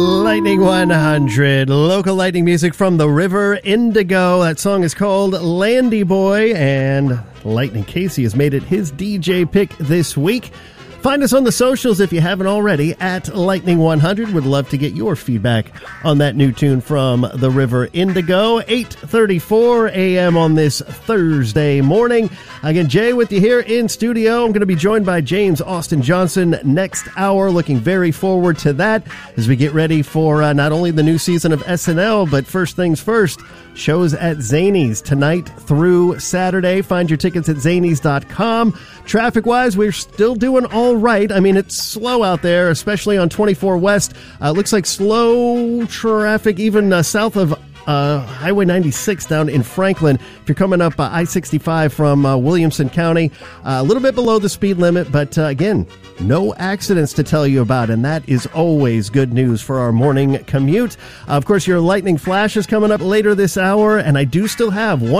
Lightning 100, local lightning music from the River Indigo. That song is called Landy Boy, and Lightning Casey has made it his DJ pick this week. Find us on the socials if you haven't already at Lightning 100. Would love to get your feedback on that new tune from the River Indigo. 8:34 a.m. on this Thursday morning. Again, Jay with you here in studio. I'm going to be joined by James Austin Johnson next hour. Looking very forward to that as we get ready for not only the new season of SNL, but first things first, shows at Zanies tonight through Saturday. Find your tickets at zanies.com. Traffic-wise, we're still doing all right. I mean, it's slow out there, especially on 24 West. Looks like slow traffic even south of Highway 96 down in Franklin. If you're coming up I-65 from Williamson County, a little bit below the speed limit, but again, no accidents to tell you about, and that is always good news for our morning commute. Of course, your lightning flash is coming up later this hour, and I do still have one